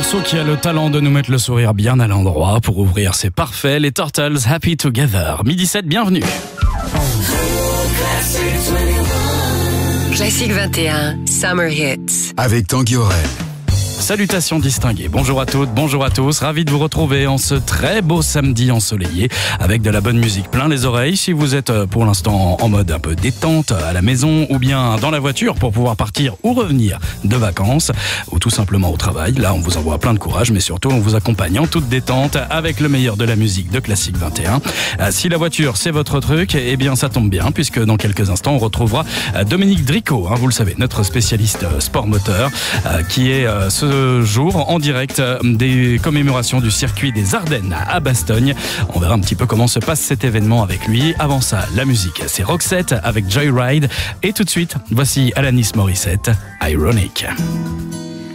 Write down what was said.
morceau qui a le talent de nous mettre le sourire bien à l'endroit. Pour ouvrir, c'est parfait. Les Turtles, Happy Together. Midi 7, bienvenue. Classique 21, Summer Hits. Avec Tanguy Aurel. Salutations distinguées, bonjour à toutes, bonjour à tous, ravi de vous retrouver en ce très beau samedi ensoleillé avec de la bonne musique plein les oreilles. Si vous êtes pour l'instant en mode un peu détente à la maison ou bien dans la voiture pour pouvoir partir ou revenir de vacances ou tout simplement au travail, là on vous envoie plein de courage, mais surtout on vous accompagne en toute détente avec le meilleur de la musique de Classique 21. Si la voiture c'est votre truc, eh bien ça tombe bien puisque dans quelques instants on retrouvera Dominique Dricot, vous le savez, notre spécialiste sport moteur qui est ce jour en direct des commémorations du circuit des Ardennes à Bastogne. On verra un petit peu comment se passe cet événement avec lui. Avant ça, la musique, c'est Roxette avec Joyride. Et tout de suite, voici Alanis Morissette, Ironic.